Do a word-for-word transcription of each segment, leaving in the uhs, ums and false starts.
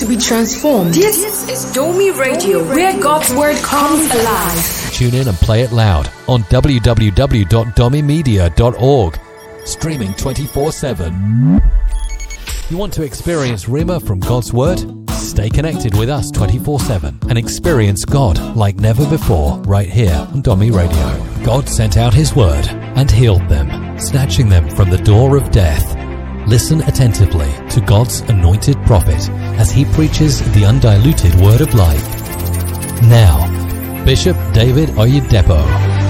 to be transformed. This is Domi Radio, where God's word comes alive. Tune in and play it loud on w w w dot domi media dot org. Streaming twenty-four seven. You want to experience Rhema from God's word? Stay connected with us twenty-four seven and experience God like never before right here on Domi Radio. God sent out his word and healed them, snatching them from the door of death. Listen attentively to God's anointed prophet as he preaches the undiluted word of life. Now, Bishop David Oyedepo.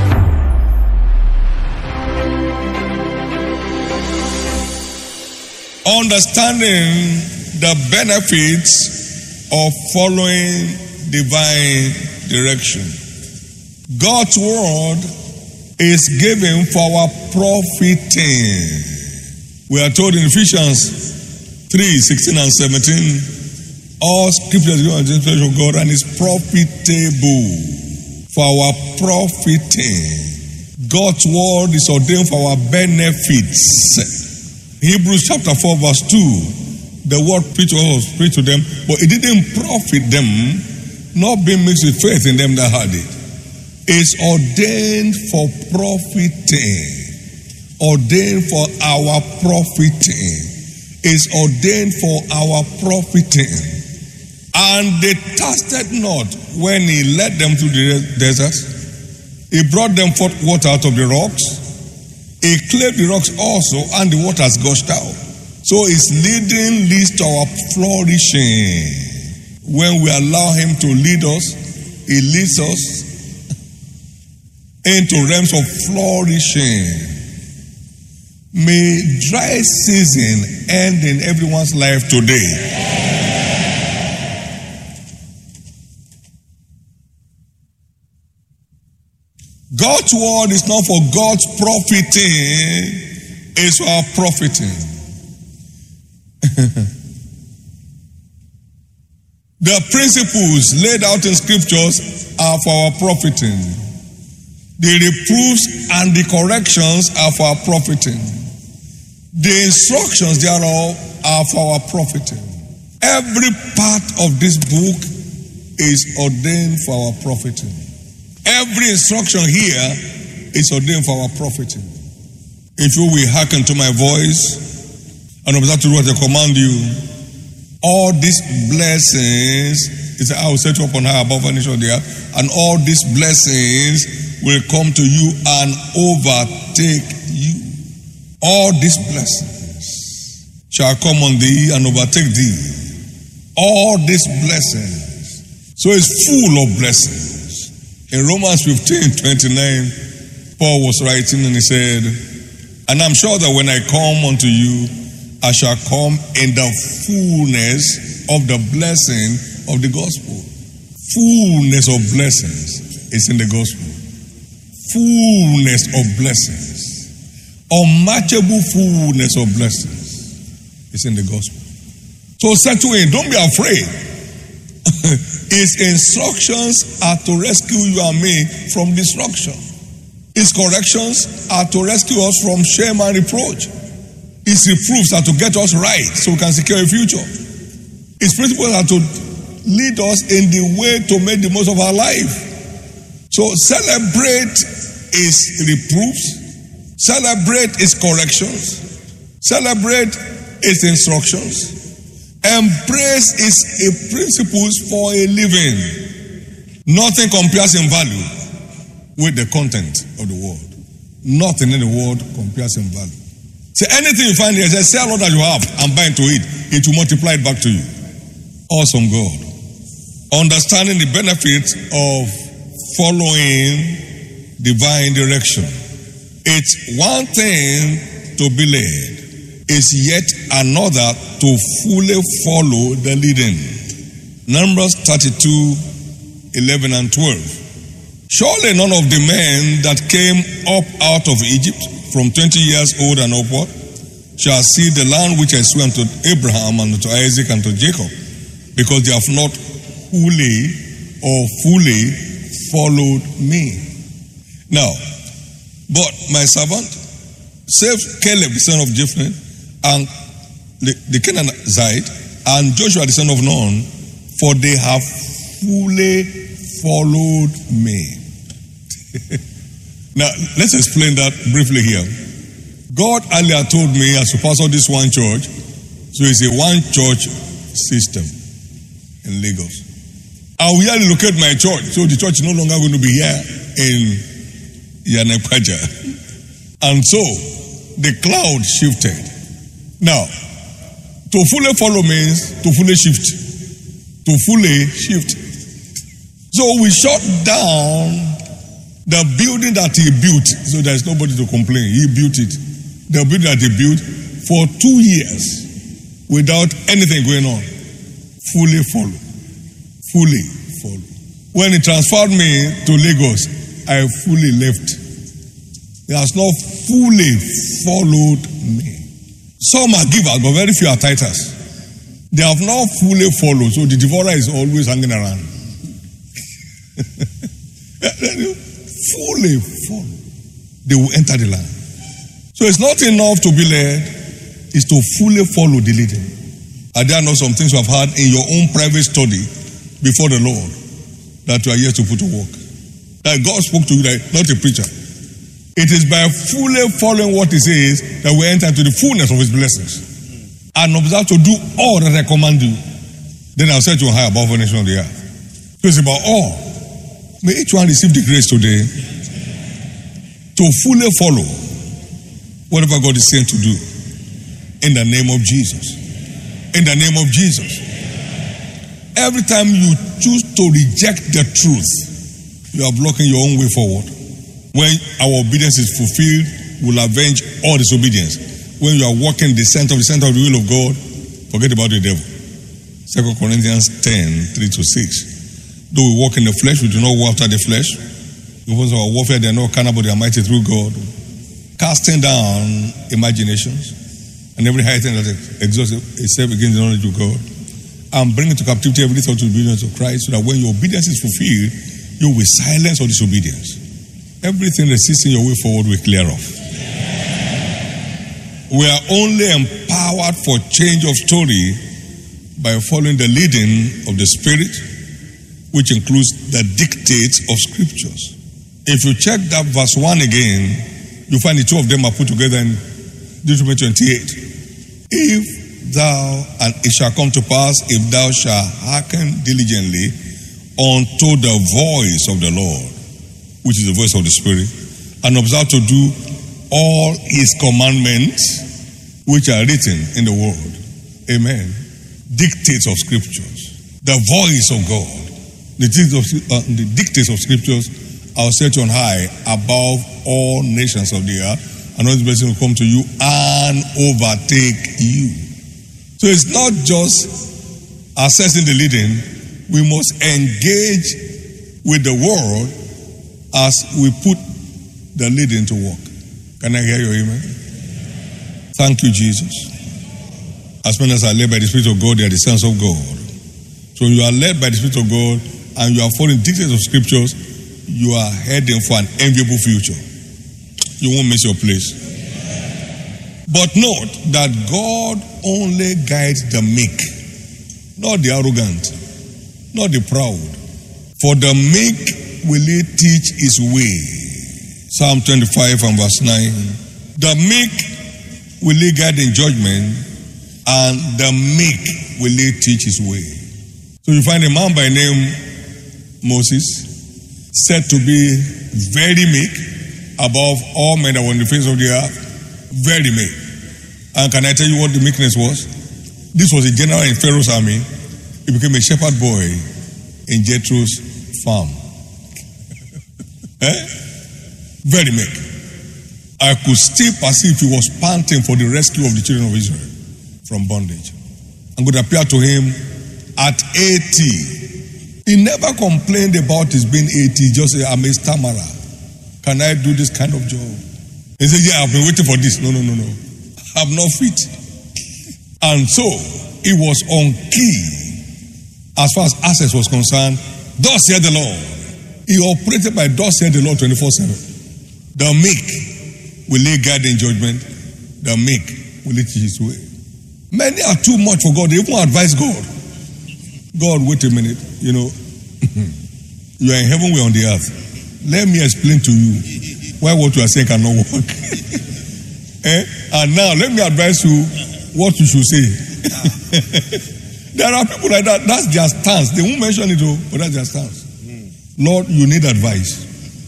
Understanding the benefits of following divine direction. God's word is given for our profiting. We are told in Ephesians three, sixteen and seventeen, all scriptures given by the inspiration of God and is profitable for our profiting. God's word is ordained for our benefits. Hebrews chapter four verse two, the word preached was preached to them, but it didn't profit them, not being mixed with faith in them that had it. It's ordained for profiting, ordained for our profiting. It's ordained for our profiting. And they thirsted not when he led them through the desert. He brought them forth water out of the rocks. He cleaved the rocks also, and the waters gushed out. So his leading leads to our flourishing. When we allow him to lead us, he leads us into realms of flourishing. May dry season end in everyone's life today. God's word is not for God's profiting, it's for our profiting. The principles laid out in scriptures are for our profiting. The reproofs and the corrections are for our profiting. The instructions thereof are for our profiting. Every part of this book is ordained for our profiting. Every instruction here is ordained for our profiting. If you will hearken to my voice and observe to do what I command you, all these blessings, he said, I will set you upon high above any of the earth, and all these blessings will come to you and overtake you. All these blessings shall come on thee and overtake thee. All these blessings. So it's full of blessings. In Romans fifteen, twenty-nine, Paul was writing and he said, and I'm sure that when I come unto you, I shall come in the fullness of the blessing of the gospel. Fullness of blessings is in the gospel. Fullness of blessings. Unmatchable fullness of blessings is in the gospel. So settle in, don't be afraid. His instructions are to rescue you and me from destruction. His corrections are to rescue us from shame and reproach. His reproofs are to get us right so we can secure a future. His principles are to lead us in the way to make the most of our life. So celebrate his reproofs, celebrate his corrections, celebrate his instructions. Embrace his principles for a living. Nothing compares in value with the content of the world. Nothing in the world compares in value. So anything you find here, just sell all that you have and buy into it. It will multiply it back to you. Awesome God. Understanding the benefits of following divine direction. It's one thing to be led. Is yet another to fully follow the leading. Numbers thirty-two, eleven and twelve. Surely none of the men that came up out of Egypt from twenty years old and upward shall see the land which I swore unto Abraham and to Isaac and to Jacob, because they have not wholly or fully followed me. Now, but my servant, save Caleb the son of Jephunneh, and the, the Canaanite and Joshua the son of Nun, for they have fully followed me. Now, let's explain that briefly here. God earlier told me as to pastor this one church, so it's a one church system in Lagos. I will here locate my church, so the church is no longer going to be here in Yanekwaja. And so, the cloud shifted. Now, to fully follow means to fully shift. To fully shift. So we shut down the building that he built, so there's nobody to complain. He built it. The building that he built for two years without anything going on. Fully follow. Fully follow. When he transferred me to Lagos, I fully left. He has not fully followed me. Some are givers, but very few are tithers. They have not fully followed, so the devourer is always hanging around. Fully follow, they will enter the land. So it's not enough to be led, it's to fully follow the leading. Are there not some things you have had in your own private study before the Lord that you are yet to put to work? That God spoke to you, like not a preacher. It is by fully following what he says that we enter into the fullness of his blessings. And observe to do all that I command you. Then I'll set you high above the nation of the earth. So it's about all. May each one receive the grace today to fully follow whatever God is saying to do. In the name of Jesus. In the name of Jesus. Every time you choose to reject the truth, you are blocking your own way forward. When our obedience is fulfilled, we'll avenge all disobedience. When you are walking the center of the center of the will of God, forget about the devil. Second Corinthians ten, three to six. Though we walk in the flesh, we do not war after the flesh. Because our warfare, they are not carnal, but they are mighty through God. Casting down imaginations and every high thing that exalts itself against the knowledge of God. And bring into captivity every thought to the obedience of Christ, so that when your obedience is fulfilled, you will silence all disobedience. Everything resisting your way forward will clear off. We are only empowered for change of story by following the leading of the Spirit, which includes the dictates of Scriptures. If you check that verse one again, you find the two of them are put together in Deuteronomy twenty-eight. If thou, and it shall come to pass, if thou shalt hearken diligently unto the voice of the Lord, which is the voice of the Spirit, and observe to do all his commandments which are written in the Word. Amen. Dictates of Scriptures. The voice of God. The dictates of, uh, the dictates of Scriptures are set on high above all nations of the earth, and all this blessing will come to you and overtake you. So it's not just assessing the leading, we must engage with the world as we put the leading to work. Can I hear your amen? Thank you, Jesus. As many as are led by the Spirit of God, they are the sons of God. So when you are led by the Spirit of God and you are following dictates of Scriptures, you are heading for an enviable future. You won't miss your place. But note that God only guides the meek, not the arrogant, not the proud. For the meek will he teach his way. Psalm twenty-five and verse nine. The meek will he guide in judgment, and the meek will he teach his way. So you find a man by name Moses, said to be very meek above all men that were on the face of the earth. Very meek. And can I tell you what the meekness was? This was a general in Pharaoh's army. He became a shepherd boy in Jethro's farm. eh? Very meek. I could still perceive he was panting for the rescue of the children of Israel from bondage. And could appear to him at eighty. He never complained about his being eighty, just say, I'm a stammerer. Can I do this kind of job? He said, yeah, I've been waiting for this. No, no, no, no. I'm not fit. And so, he was on key as far as access was concerned. Thus said the Lord. He operated by thus said the Lord twenty-four seven. The meek will he guide in judgment. The meek will he teach his way. Many are too much for God. They even advise God. God, wait a minute. You know, you are in heaven, we are on the earth. Let me explain to you why what you are saying cannot work. eh? And now, let me advise you what you should say. There are people like that. That's their stance. They won't mention it, though, but that's their stance. Lord, you need advice.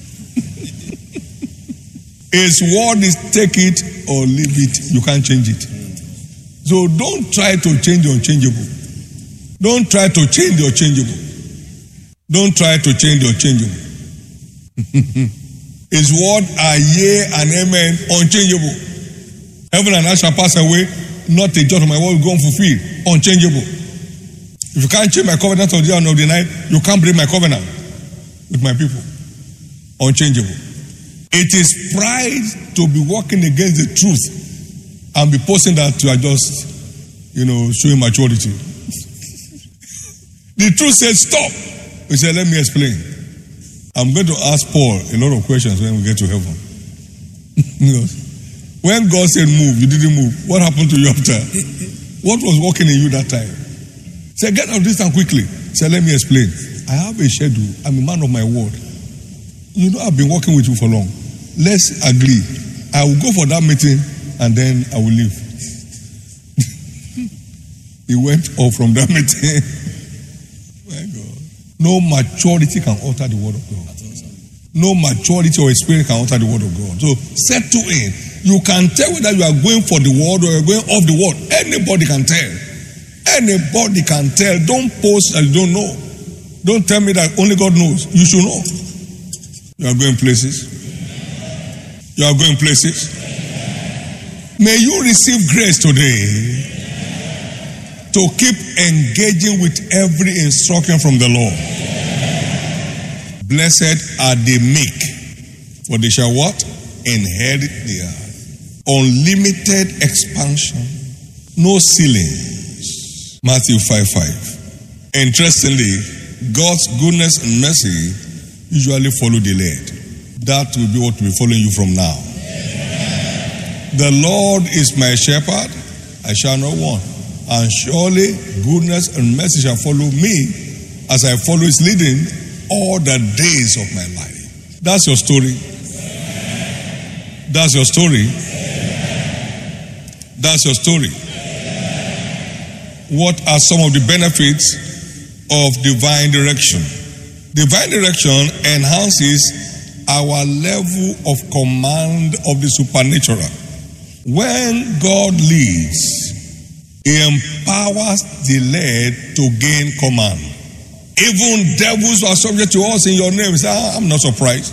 His word is take it or leave it. You can't change it. So don't try to change the unchangeable. Don't try to change the unchangeable. Don't try to change the unchangeable. His word are yea and amen, unchangeable. Heaven and earth shall pass away, not a jot of my word will go unfulfilled, unchangeable. If you can't change my covenant of the day and of the night, you can't break my covenant with my people. Unchangeable. It is pride to be working against the truth and be posting that you are just, you know, showing maturity. The truth says stop. We said, let me explain. I'm going to ask Paul a lot of questions when we get to heaven. When God said move, you didn't move. What happened to you after? What was working in you that time? Say, get out of this time quickly. Say, let me explain. I have a schedule. I'm a man of my word. You know, I've been working with you for long. Let's agree. I will go for that meeting and then I will leave. He went off from that meeting. My God. No maturity can alter the word of God. No maturity or experience can alter the word of God. So settle in. You can tell whether you are going for the word or you are going off the word. Anybody can tell. Anybody can tell. Don't post and you don't know. Don't tell me that only God knows. You should know. You are going places. You are going places. May you receive grace today to keep engaging with every instruction from the Lord. Blessed are the meek, for they shall what? Inherit the earth. Unlimited expansion, no ceilings. Matthew five five. Interestingly, God's goodness and mercy usually follow the lead. That will be what will be following you from now. The Lord is my shepherd, I shall not want. And surely goodness and mercy shall follow me as I follow his leading all the days of my life. That's your story. That's your story. That's your story. What are some of the benefits of divine direction? Divine direction enhances our level of command of the supernatural. When God leads, he empowers the led to gain command. Even devils are subject to us in your name. Say, ah, I'm not surprised.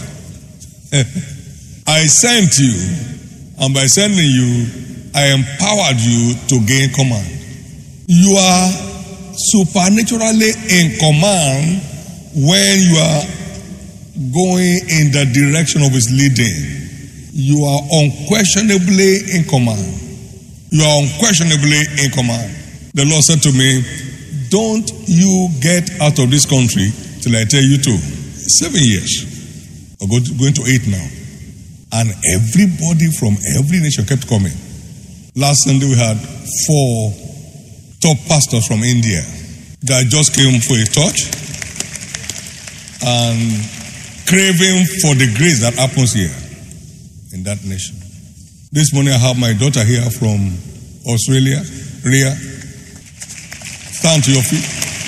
I sent you, and by sending you, I empowered you to gain command. You are supernaturally in command when you are going in the direction of his leading. You are unquestionably in command. You are unquestionably in command. The Lord said to me, don't you get out of this country till I tell you to. Seven years. I'm going to eight now. And everybody from every nation kept coming. Last Sunday we had four top pastors from India that just came for a touch and craving for the grace that happens here in that nation. This morning I have my daughter here from Australia, Ria. Stand to your feet.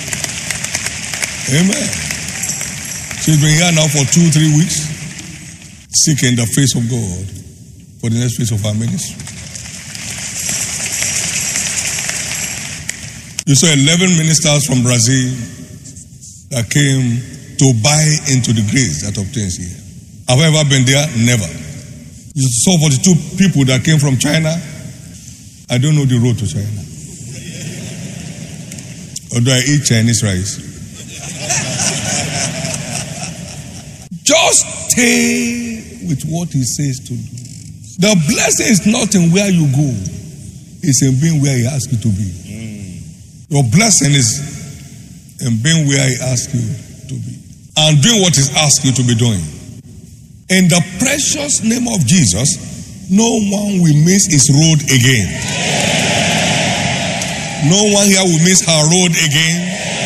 Amen. She's been here now for two, three weeks, seeking the face of God for the next phase of our ministry. You saw eleven ministers from Brazil that came to buy into the grace that obtains here. Have I ever been there? Never. You saw forty-two people that came from China. I don't know the road to China. Or do I eat Chinese rice? Just stay with what he says to do. The blessing is not in where you go. It's in being where he asks you to be. Your blessing is in being where he asks you to be. And doing what he's asked you to be doing. In the precious name of Jesus, no one will miss his road again. No one here will miss her road again.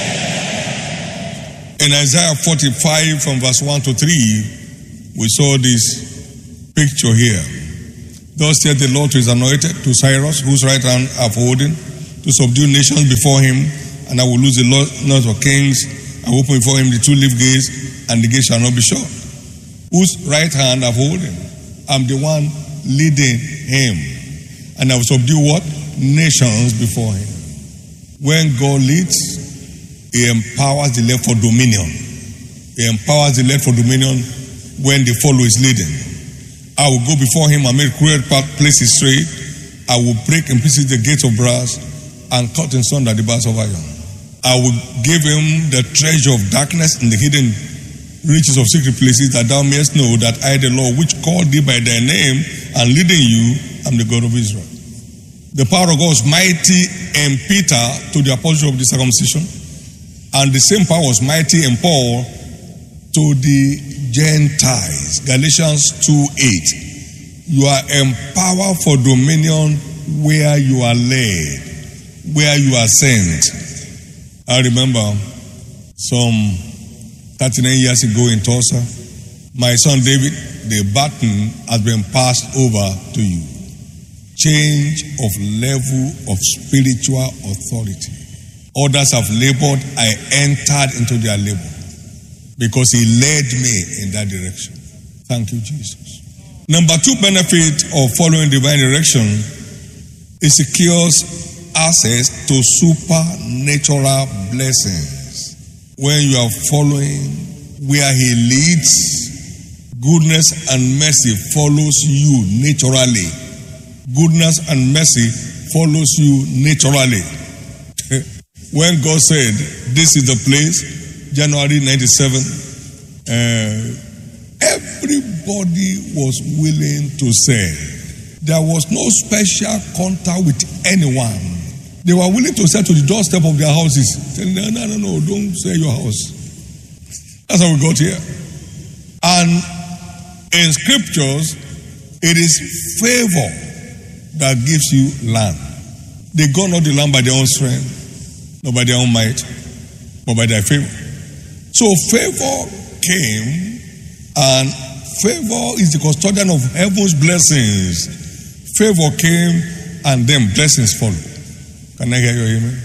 In Isaiah forty-five from verse one to three, we saw this picture here. Thus said the Lord to his anointed, to Cyrus, whose right hand I have holden, to subdue nations before him, and I will loose the north of kings, and open before him the two leaf gates, and the gate shall not be shut. Whose right hand I have holden? I'm the one leading him. And I will subdue what? Nations before him. When God leads, he empowers the left for dominion. He empowers the left for dominion when the follow is leading. I will go before him and make cruel places straight. I will break in pieces the gates of brass and cut in sunder the bars of iron. I will give him the treasure of darkness and the hidden riches of secret places, that thou mayest know that I, the Lord, which called thee by thy name and leading you, am the God of Israel. The power of God was mighty in Peter to the apostle of the circumcision, and the same power was mighty in Paul to the Gentiles. Galatians two eight. You are empowered for dominion where you are led, where you are sent. I remember some thirty-nine years ago in Tulsa, my son David, the baton has been passed over to you. Change of level of spiritual authority. Others have labored, I entered into their labor because he led me in that direction. Thank you, Jesus. Number two benefit of following divine direction, it secures access to supernatural blessings. When you are following where he leads, goodness and mercy follows you naturally. Goodness and mercy follows you naturally. When God said, this is the place, January ninety-seven, uh, everybody was willing to sell. There was no special contact with anyone. They were willing to sell to the doorstep of their houses. No, no, no, no, don't sell your house. That's how we got here. And in scriptures, it is favor that gives you land. They got not the land by their own strength, not by their own might, but by their favor. So favor came, and favor is the custodian of heaven's blessings. Favor came, and then blessings follow. Can I hear your amen?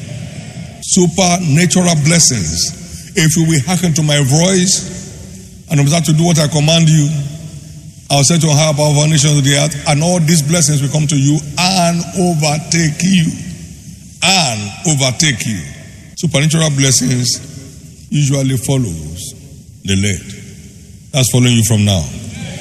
Supernatural blessings. If you will hearken to my voice and observe to do what I command you, I'll set your heart above all nations of the earth, and all these blessings will come to you and overtake you. And overtake you. Supernatural blessings usually follows the led. That's following you from now.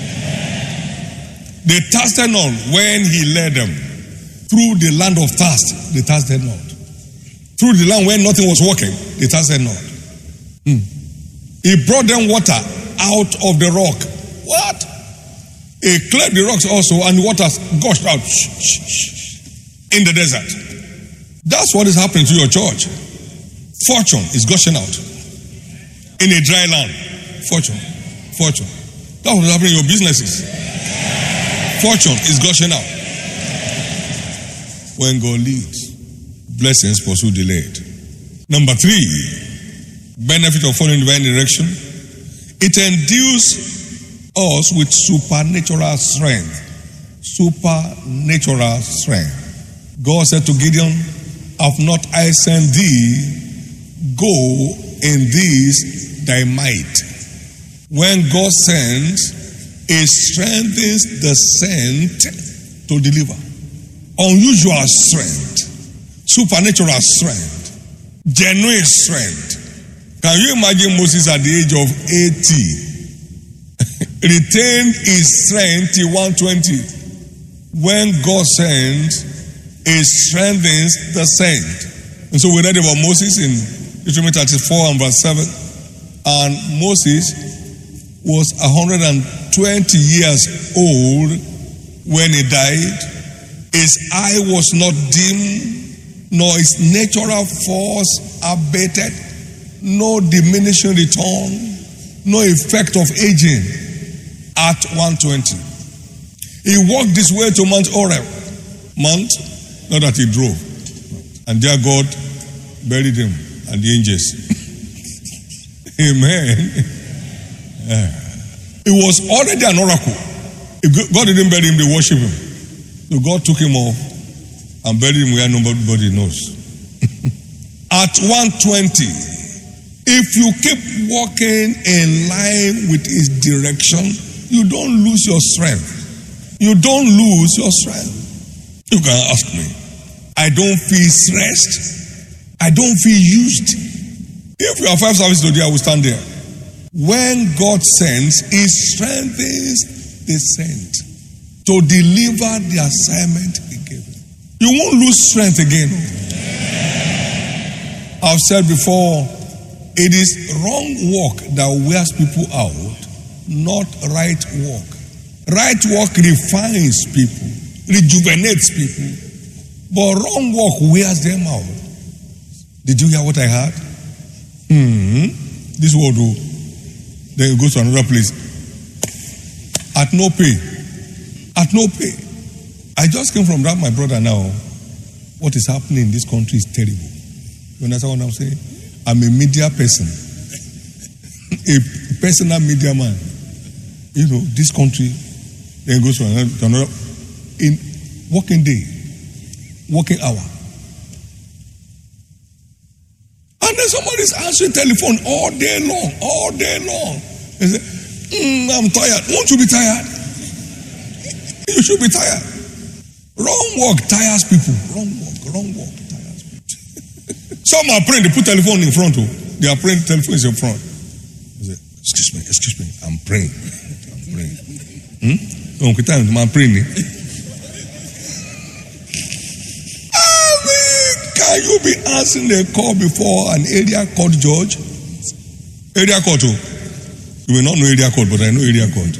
They thirsted not when he led them. Through the land of thirst, they thirsted not. Through the land where nothing was working, they thirsted not. Hmm. He brought them water out of the rock. What? He cleared the rocks also, and the water gushed out in the desert. That's what is happening to your church. Fortune is gushing out in a dry land. Fortune. Fortune. That's what is happening in your businesses. Fortune is gushing out. When God leads, blessings pursue the led. Number three, benefit of following divine direction. It endues us with supernatural strength. Supernatural strength. God said to Gideon, have not I sent thee? Go in this thy might. When God sends, he strengthens the sent to deliver. Unusual strength. Supernatural strength. Genuine strength. Can you imagine Moses at the age of eighty? Retained his strength till one twenty. When God sends, he strengthens the sent. And so we read about Moses in Deuteronomy thirty-four and verse seven. And Moses was one hundred twenty years old when he died. His eye was not dim, nor his natural force abated, no diminishing return, no effect of aging. At one twenty, he walked this way to Mount Oreb. Mount, not that he drove. And there God buried him and the angels. Amen. Yeah. It was already an oracle. If God didn't bury him, they worship him. So God took him off and buried him where nobody knows. At one twenty, if you keep walking in line with his direction, you don't lose your strength. You don't lose your strength. You can ask me. I don't feel stressed. I don't feel used. If you have five services today, I will stand there. When God sends, he strengthens the sent to deliver the assignment he gave. You won't lose strength again. I've said before, it is wrong walk that wears people out, not right walk. Right walk refines people, rejuvenates people, but wrong walk wears them out. Did you hear what I heard? Hmm. This will do. Then you go to another place. At no pay. At no pay. I just came from that, my brother, now. What is happening in this country is terrible. You understand what I'm saying? I'm a media person. A personal media man. You know, this country, then goes to another, to another in working day, working hour. And then somebody's answering telephone all day long, all day long. They say, mm, I'm tired. Won't you be tired? You should be tired. Wrong work tires people. Wrong work, wrong work tires people. Some are praying, they put telephone in front of. They are praying, telephone is in front. They say, excuse me, excuse me, I'm praying. I'm praying. Hmm? Okay, time, I'm praying. Can you be answering the call before an area court judge? Area court, oh. You may not know area court, but I know area court.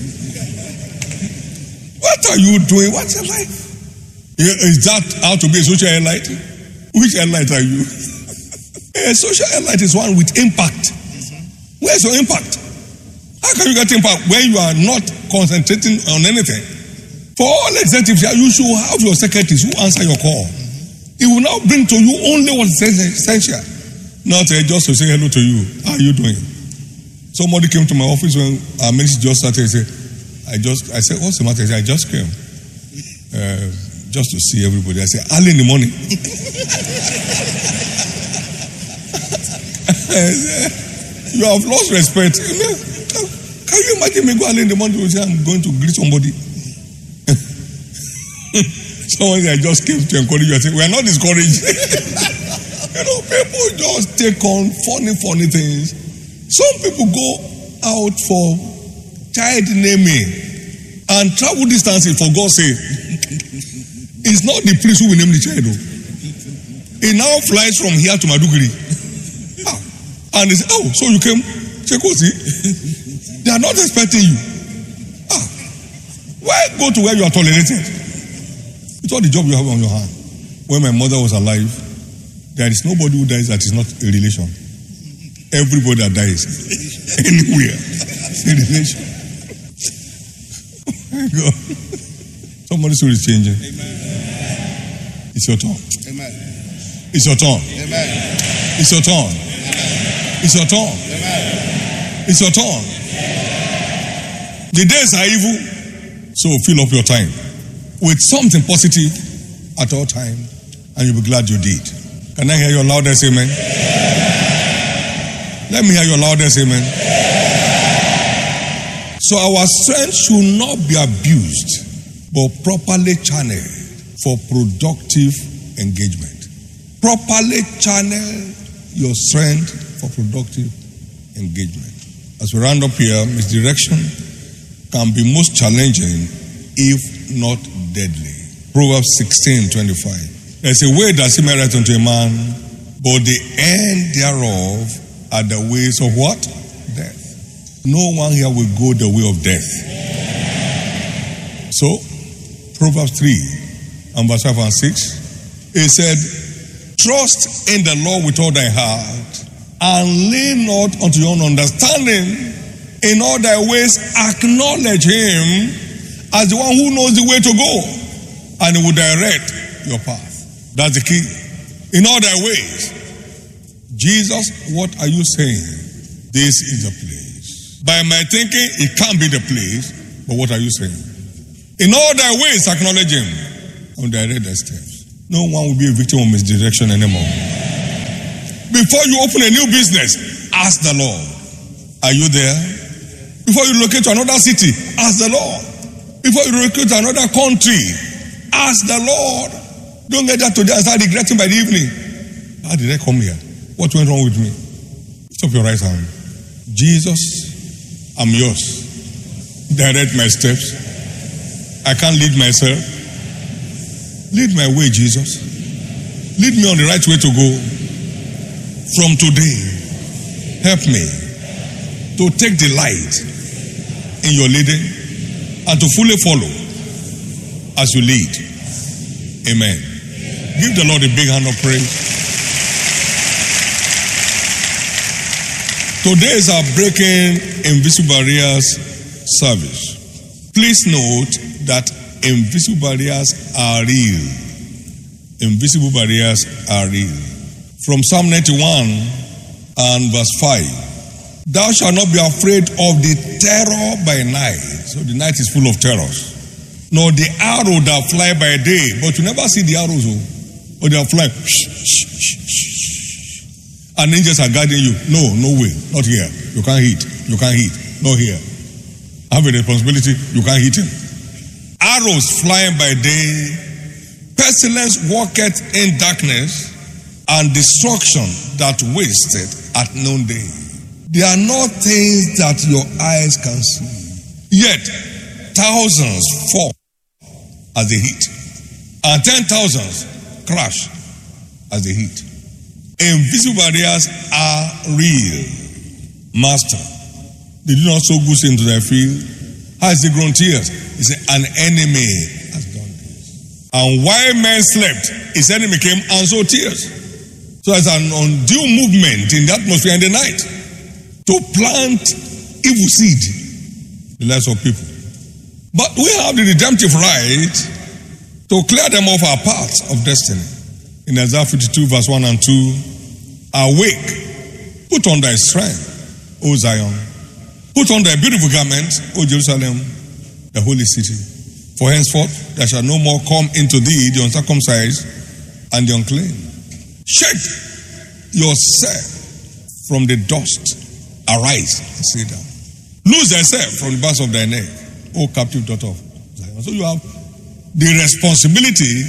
What are you doing? What's your life? Is that how to be a social elite? Which elite are you? A social elite is one with impact. Where's your impact? How can you get impact when you are not concentrating on anything? For all executives, you should have your secretaries who answer your call. It will now bring to you only what is essential. Not uh, just to say hello to you. How are you doing? Somebody came to my office when our ministry just started. He said, I just, I said, what's the matter? He said, I just came. Uh, just to see everybody. I said, early in the morning. You have lost respect. Can you imagine me go early in the morning to say, I'm going to greet somebody? Someone I just came to encourage you. I said, we are not discouraged. You know, people just take on funny, funny things. Some people go out for child naming and travel distances for God's sake. It's not the priest who will name the child. He now flies from here to Maduguri. Ah. And they say, oh, so you came? Chekosi? They are not expecting you. Ah. Why go to where you are tolerated? It's all the job you have on your hand. When my mother was alive, there is nobody who dies that is not a relation. Everybody that dies, anywhere, is a relation. Oh my God. Somebody's story is changing. Amen. It's your turn. Amen. It's your turn. Amen. It's your turn. Amen. It's your turn. Amen. It's your turn. Amen. The days are evil, so fill up your time with something positive at all time, and you'll be glad you did. Can I hear your loudest amen? Yeah. Let me hear your loudest amen. Yeah. So our strength should not be abused, but properly channeled for productive engagement. Properly channel your strength for productive engagement. As we round up here, misdirection can be most challenging if not deadly. Proverbs sixteen twenty-five. There's a way that seemeth right unto a man, but the end thereof are the ways of what? Death. No one here will go the way of death. So, Proverbs three and verse five and six, it said, trust in the Lord with all thy heart, and lean not unto your own understanding. In all thy ways acknowledge him as the one who knows the way to go, and he will direct your path. That's the key. in all thy ways. Jesus, what are you saying? This is the place. By my thinking, it can't be the place, but what are you saying? In all thy ways, acknowledge him and direct thy steps. No one will be a victim of misdirection anymore. Before you open a new business, ask the Lord, are you there? Before you locate to another city, ask the Lord. Before you locate to another country, ask the Lord. Don't get that today and start regretting by the evening. How did I come here? What went wrong with me? Lift up your right hand. Jesus, I'm yours. Direct my steps. I can't lead myself. Lead my way, Jesus. Lead me on the right way to go. From today, help me to take delight in your leading and to fully follow as you lead. Amen. Give the Lord a big hand of praise. Today is our Breaking Invisible Barriers service. Please note that invisible barriers are real. Invisible barriers are real. From Psalm ninety-one and verse five. Thou shalt not be afraid of the terror by night. So the night is full of terrors. Nor the arrow that fly by day. But you never see the arrows. Oh. Or they are flying. Shh, shh, shh, shh. And angels are guarding you. No, no way. Not here. You can't hit. You can't hit. Not here. Have a responsibility. You can't hit him. Arrows flying by day. Pestilence walketh in darkness. And destruction that wasted at noonday. They are not things that your eyes can see. Yet, thousands fall as they hit. And ten thousands crash as they hit. Invisible barriers are real. Master, did you not sow good into thy field? How has it grown tears? He said, an enemy has done this. And while men slept, his enemy came and sowed tears. So there's an undue movement in the atmosphere in the night to plant evil seed in the lives of people. But we have the redemptive right to clear them off our paths of destiny. In Isaiah fifty-two verse one and two, awake, put on thy strength, O Zion. Put on thy beautiful garments, O Jerusalem, the holy city. For henceforth there shall no more come into thee the uncircumcised and the unclean. Shake yourself from the dust. Arise and sit down. Lose thyself from the bars of thy neck, O captive daughter of Zion. So you have the responsibility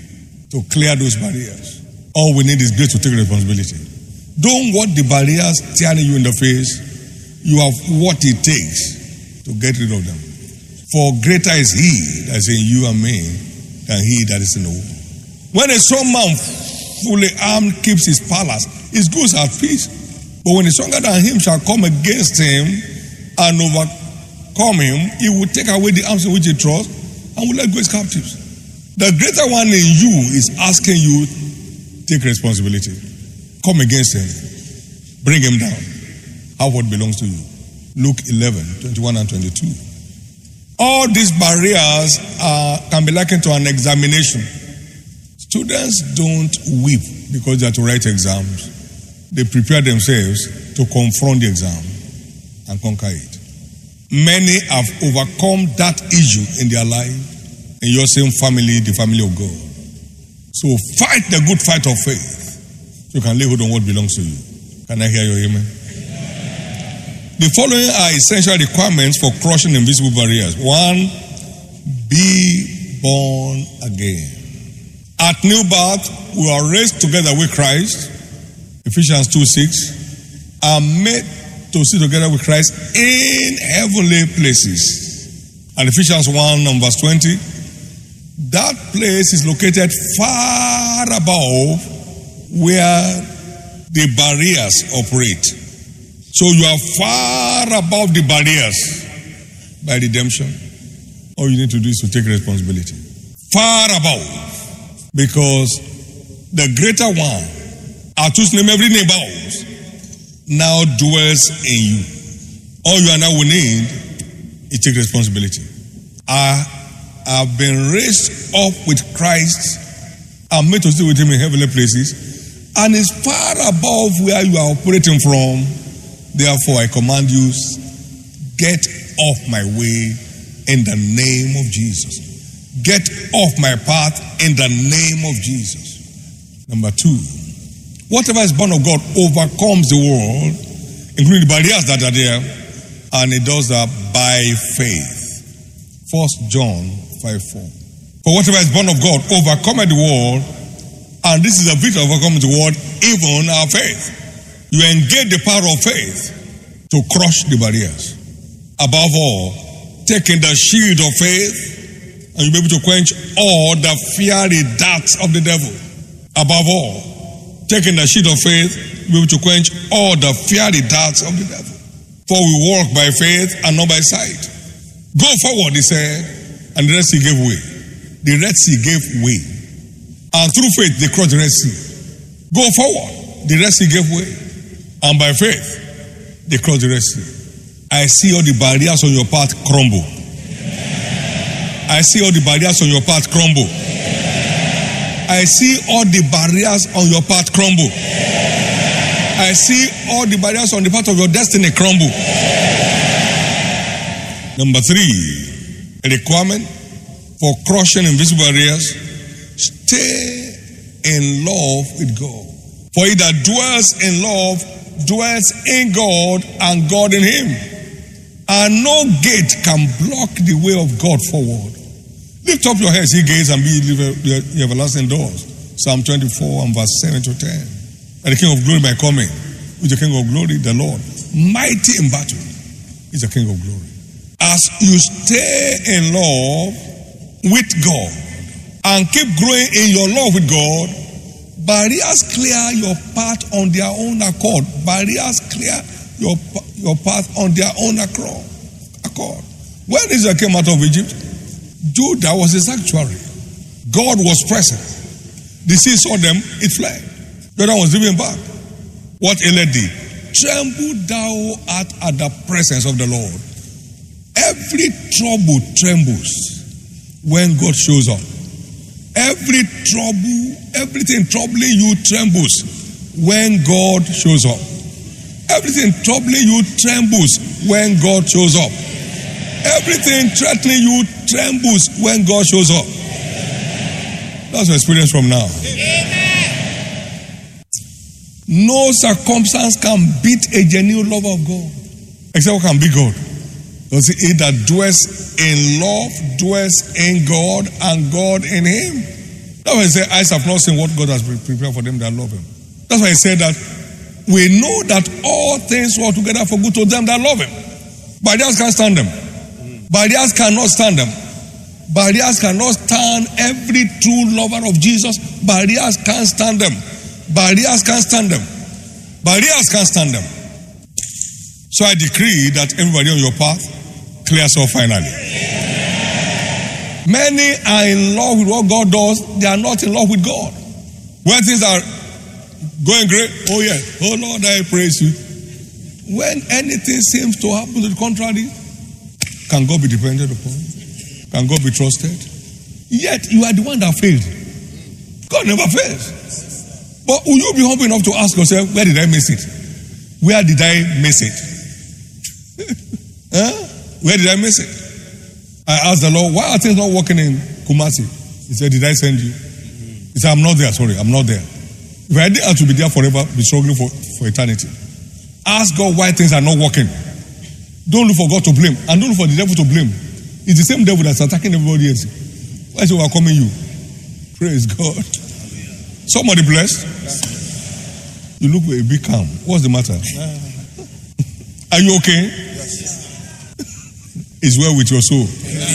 to clear those barriers. All we need is grace to take responsibility. Don't want the barriers tearing you in the face. You have what it takes to get rid of them. For greater is he that is in you and me than he that is in the world. When a strong man fully armed keeps his palace, his goods are at peace. But when a stronger than him shall come against him and overcome him, he will take away the arms in which he trusts and will let go his captives. The greater one in you is asking you, take responsibility. Come against him. Bring him down. Have what belongs to you. Luke eleven, twenty-one and twenty-two. All these barriers are, can be likened to an examination. Students don't weep because they have to write exams. They prepare themselves to confront the exam and conquer it. Many have overcome that issue in their life, in your same family, the family of God. So fight the good fight of faith so you can lay hold on what belongs to you. Can I hear your amen? The following are essential requirements for crushing invisible barriers. One, be born again. At new birth, we are raised together with Christ, Ephesians two six, are made to sit together with Christ in heavenly places. And Ephesians one and verse twenty, that place is located far above where the barriers operate. So you are far above the barriers by redemption. All you need to do is to take responsibility. Far above. Because the greater one, at whose name every name bows, now dwells in you. All you and I will need is take responsibility. I have been raised up with Christ and made to stay with him in heavenly places. and is far above where you are operating from. Therefore, I command you, get off my way in the name of Jesus. Get off my path in the name of Jesus. Number two, whatever is born of God overcomes the world, including the barriers that are there, and it does that by faith. First John five four. For whatever is born of God overcometh the world, and this is a victory overcoming the world, even our faith. You engage the power of faith to crush the barriers. Above all, taking the shield of faith, and you'll be able to quench all the fiery darts of the devil. Above all, taking the shield of faith, you'll be able to quench all the fiery darts of the devil. For we walk by faith and not by sight. Go forward, he said, and the Red Sea gave way. The Red Sea gave way. And through faith, they crossed the Red Sea. Go forward, the Red Sea gave way. And by faith, they crossed the Red Sea. I see all the barriers on your path crumble. I see all the barriers on your path crumble. I see all the barriers on your path crumble. I see all the barriers on the path of your destiny crumble. Number three, a requirement for crushing invisible barriers: stay in love with God. For he that dwells in love dwells in God and God in him. And no gate can block the way of God forward. Lift up your heads, ye gates, and be the everlasting doors. Psalm twenty-four and verse seven to ten. And the King of glory by coming, is the King of glory, the Lord, mighty in battle, is the King of glory. As you stay in love with God and keep growing in your love with God, barriers clear your path on their own accord. Barriers clear your, your path on their own accord. When Israel came out of Egypt, Judah was a sanctuary. God was present. The sea saw them, it fled. Jordan was driven back. What Eli did: tremble thou art at the presence of the Lord. Every trouble trembles when God shows up. Every trouble, everything troubling you trembles when God shows up. Everything troubling you trembles when God shows up. Everything threatening you trembles when God shows up. That's your experience from now. No circumstance can beat a genuine love of God, except what can beat God. Because he that dwells in love dwells in God and God in him. That's why he said, eyes have not seen what God has prepared for them that love him. That's why he said that we know that all things work together for good to them that love him. Barriers can't stand them. Barriers cannot stand them. Barriers cannot stand every true lover of Jesus. Barriers can't stand them. Barriers can't stand them. Barriers can't stand them. So I decree that everybody on your path clears off finally. Many are in love with what God does. They are not in love with God. When things are going great, oh yeah, oh Lord, I praise you. When anything seems to happen to the contrary, can God be depended upon? Can God be trusted? Yet you are the one that failed. God never fails. But will you be humble enough to ask yourself, where did I miss it? Where did I miss it? Huh? Where did I miss it? I asked the Lord, why are things not working in Kumasi? He said, did I send you? He said, I'm not there, sorry, I'm not there. If I did have to be there forever, be struggling for, for eternity. Ask God why things are not working. Don't look for God to blame, and don't look for the devil to blame. It's the same devil that's attacking everybody else. Why is he overcoming you? Praise God. Somebody blessed? You look a bit calm. What's the matter? Are you okay? It's well with your soul.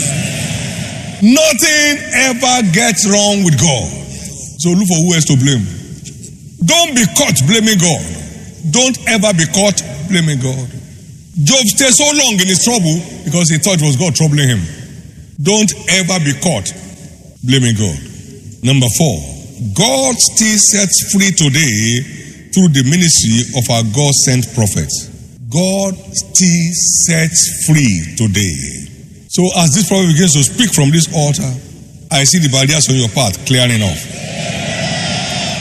Nothing ever gets wrong with God. So look for who else to blame. Don't be caught blaming God. Don't ever be caught blaming God. Job stayed so long in his trouble because he thought it was God troubling him. Don't ever be caught blaming God. Number four, God still sets free today through the ministry of our God-sent prophets. God still sets free today. So as this prophet begins to speak from this altar, I see the barriers on your path clearing off.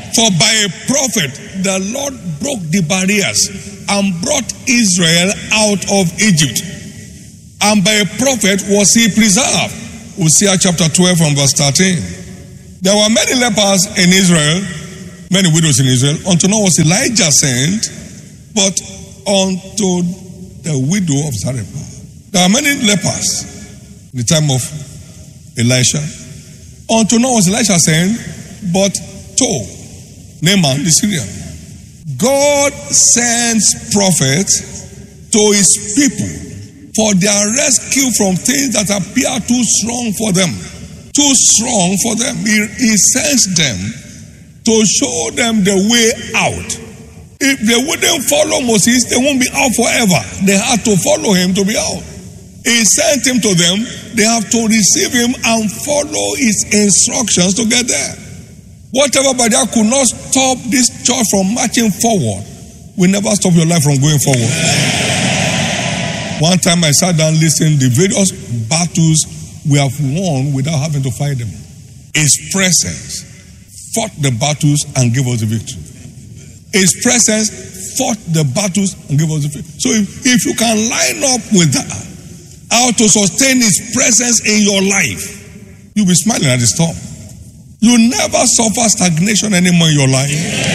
For by a prophet the Lord broke the barriers and brought Israel out of Egypt. And by a prophet was he preserved. Hosea chapter twelve from verse thirteen. There were many lepers in Israel, many widows in Israel, until now was Elijah sent, but unto the widow of Zarephath. There are many lepers in the time of Elisha. Until now was Elisha sent, but to Naaman the Syrian. God sends prophets to his people for their rescue from things that appear too strong for them. Too strong for them. He, he sends them to show them the way out. If they wouldn't follow Moses, they won't be out forever. They had to follow him to be out. He sent him to them. They have to receive him and follow his instructions to get there. Whatever by that could not stop this church from marching forward will never stop your life from going forward. One time I sat down listening to the various battles we have won without having to fight them. His presence fought the battles and gave us the victory. His presence fought the battles and gave us the victory. So if, if you can line up with that, how to sustain his presence in your life, you'll be smiling at the storm. You never suffer stagnation anymore in your life.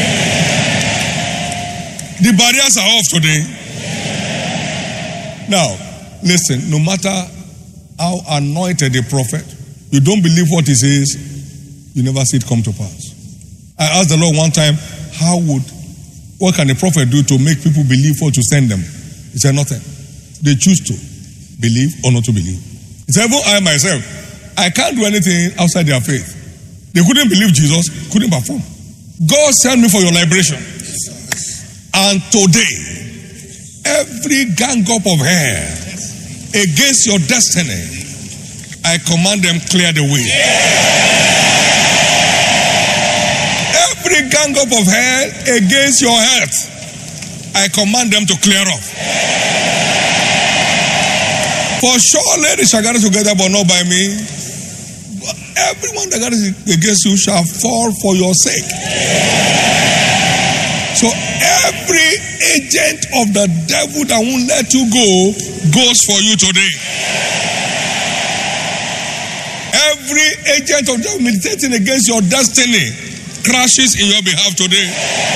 The barriers are off today. Now, listen, no matter how anointed a prophet, you don't believe what he says, you never see it come to pass. I asked the Lord one time, how would, what can a prophet do to make people believe what to send them? He said, nothing. They choose to believe or not to believe. He said, even I myself, I can't do anything outside their faith. They couldn't believe Jesus, couldn't perform. God sent me for your liberation. And today, every gang up of hell against your destiny, I command them clear the way. Every gang up of hell against your health, I command them to clear off. For surely they shall gather together, but not by me. Everyone that gathers against you shall fall for your sake. So every agent of the devil that won't let you go goes for you today. Every agent of the devil militating against your destiny crashes in your behalf today.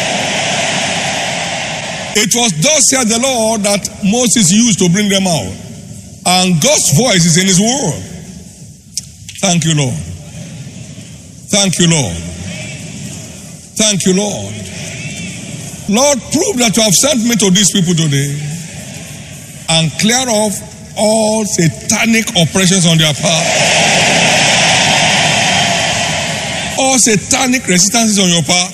It was thus said the Lord that Moses used to bring them out. And God's voice is in his word. Thank you, Lord. Thank you, Lord. Thank you, Lord. Lord, prove that you have sent me to these people today and clear off all satanic oppressions on their path. All satanic resistances on your path.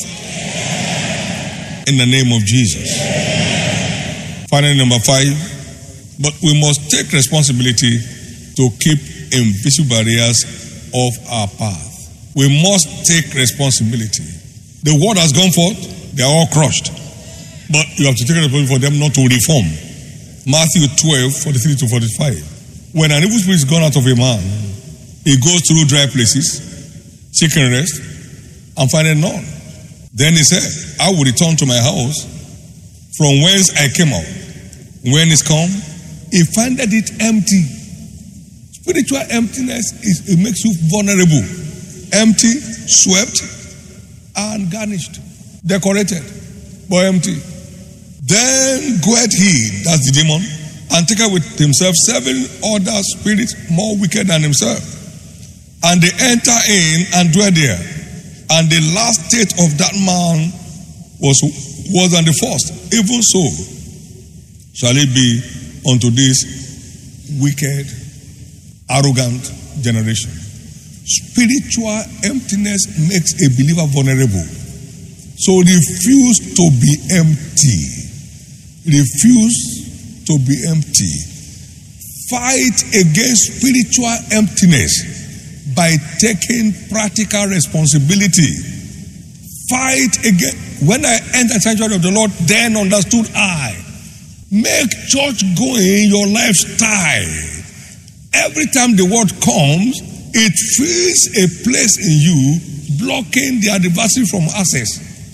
In the name of Jesus. Finally, number five. But we must take responsibility to keep invisible barriers off our path. We must take responsibility. The word has gone forth, they are all crushed. But you have to take responsibility for them not to reform. Matthew twelve, forty-three to forty-five. When an evil spirit is gone out of a man, he goes through dry places, seeking rest, and finding none. Then he said, I will return to my house from whence I came out. When he's come, he findeth it empty. Spiritual emptiness, is, it makes you vulnerable. Empty, swept, and garnished. Decorated, but empty. Then goeth he, that's the demon, and taketh with himself seven other spirits more wicked than himself. And they enter in and dwell there. And the last state of that man was, was than the first. Even so shall it be unto this wicked, arrogant generation. Spiritual emptiness makes a believer vulnerable. So refuse to be empty. Refuse to be empty. Fight against spiritual emptiness by taking practical responsibility. Fight against. When I entered the sanctuary of the Lord, then understood I. Make church going your lifestyle. Every time the word comes, it fills a place in you, blocking the adversary from access.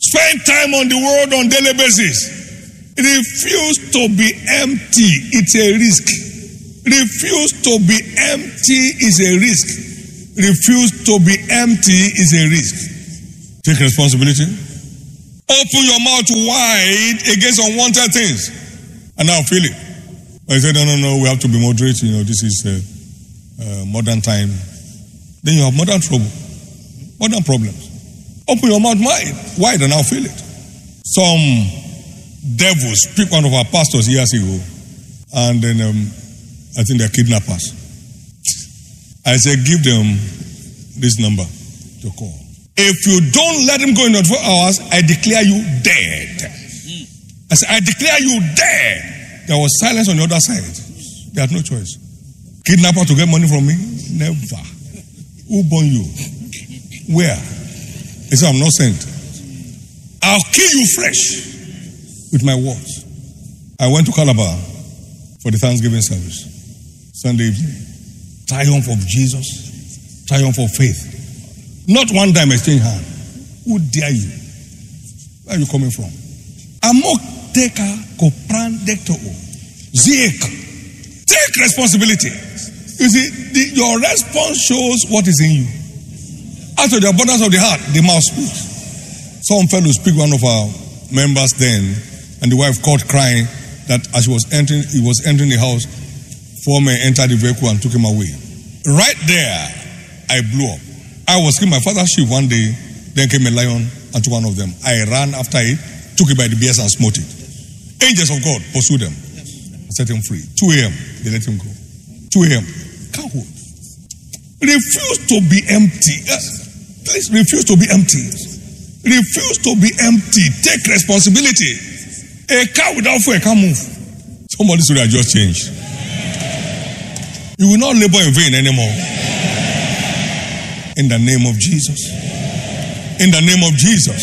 Spend time on the word on daily basis. Refuse to be empty. It's a risk. Refuse to be empty is a risk. Refuse to be empty is a risk. Take responsibility. Open your mouth wide against unwanted things. And now feel it. I said, no, no, no, we have to be moderate. You know, this is uh, uh, modern time. Then you have modern trouble. Modern problems. Open your mouth wide, wide and I'll feel it. Some devils picked one of our pastors years ago, and then um, I think they're kidnappers. I said, give them this number to call. If you don't let him go in twenty-four hours, I declare you dead. I said, I declare you dead. There was silence on the other side. They had no choice. Kidnapper to get money from me? Never. Who born you? Where? He said, I'm not sent. I'll kill you fresh with my words. I went to Calabar for the Thanksgiving service. Sunday evening. Triumph of Jesus. Triumph of faith. Not one time exchange hand. Who dare you? Where are you coming from? Amok teka kopran dekto. Zik. Take responsibility. You see, the, your response shows what is in you. Out of the abundance of the heart, the mouth speaks. Some fellow speak one of our members then, and the wife called crying that as he was entering, he was entering the house, four men entered the vehicle and took him away. Right there, I blew up. I was killing my father's sheep one day, then came a lion and took one of them. I ran after it, took it by the beard and smote it. Angels of God pursued them and set him free. two a.m. they let him go. two a.m. Can't hold. Refuse to be empty. Yes. Please refuse to be empty. Refuse to be empty. Take responsibility. A car without fuel can't move. Somebody should have just changed. You will not labor in vain anymore. In the name of Jesus. In the name of Jesus.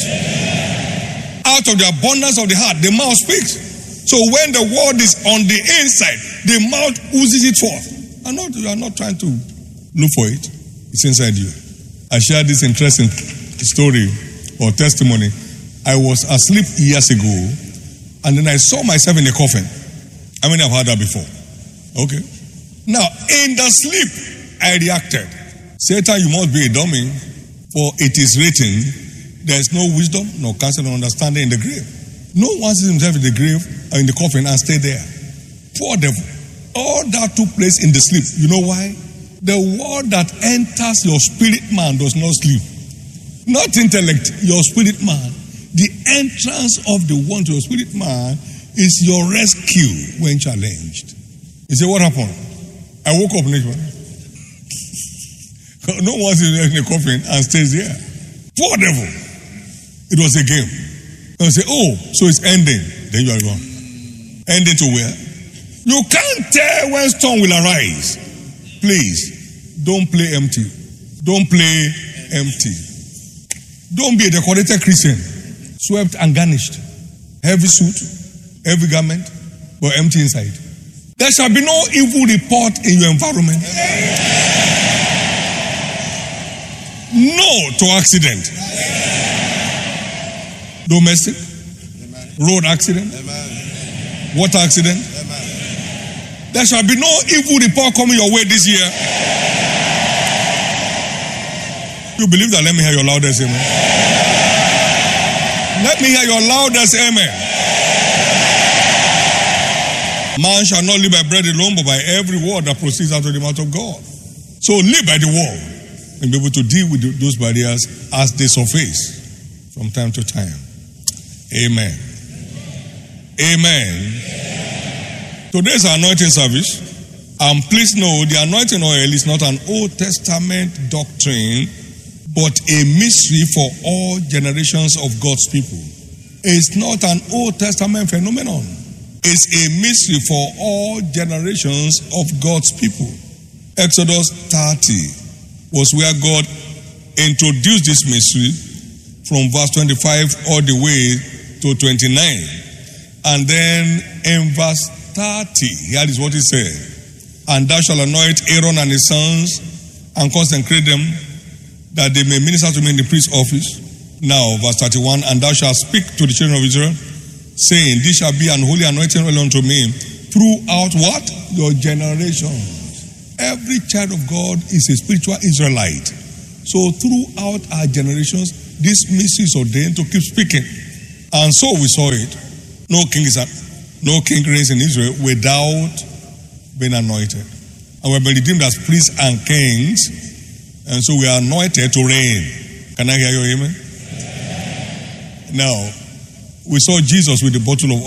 Out of the abundance of the heart, the mouth speaks. So when the word is on the inside, the mouth oozes it forth. And not, you are not trying to look for it. It's inside you. I shared this interesting story or testimony. I was asleep years ago, and then I saw myself in a coffin. I mean, I've heard that before. Okay. Now, in the sleep, I reacted. Satan, you must be a dummy, for it is written, there is no wisdom, nor counsel, nor understanding in the grave. No one sees himself in the grave or in the coffin and stay there. Poor devil. All that took place in the sleep. You know why? The word that enters your spirit man does not sleep. Not intellect, your spirit man. The entrance of the one to your spirit man is your rescue when challenged. You say, what happened? I woke up next one. No one's in the coffin and stays there. Poor devil. It was a game. And say, oh, so it's ending. Then you are gone. Ending to where? You can't tell when storm will arise. Please, don't play empty. Don't play empty. Don't be a decorated Christian, swept and garnished. Heavy suit, heavy garment, but empty inside. There shall be no evil report in your environment. No to accident. Domestic, road accident, water accident. There shall be no evil report coming your way this year. You believe that? Let me hear your loudest amen. Let me hear your loudest amen. Man shall not live by bread alone, but by every word that proceeds out of the mouth of God. So live by the word and be able to deal with those barriers as they surface from time to time. Amen. Amen. Today's anointing service, and please know the anointing oil is not an Old Testament doctrine, but a mystery for all generations of God's people. It's not an Old Testament phenomenon. It's a mystery for all generations of God's people. Exodus thirty was where God introduced this mystery from verse twenty-five all the way to twenty-nine. And then in verse thirty, here is what he said. And thou shalt anoint Aaron and his sons and consecrate them, that they may minister to me in the priest's office. Now, verse thirty-one, and thou shalt speak to the children of Israel, saying, this shall be an holy anointing oil unto me throughout what? Your generations. Every child of God is a spiritual Israelite. So throughout our generations, this mystery is ordained to keep speaking. And so we saw it. No king is a, no king reigns in Israel without being anointed. And we've been redeemed as priests and kings. And so we are anointed to reign. Can I hear your amen? Now, we saw Jesus with the bottle of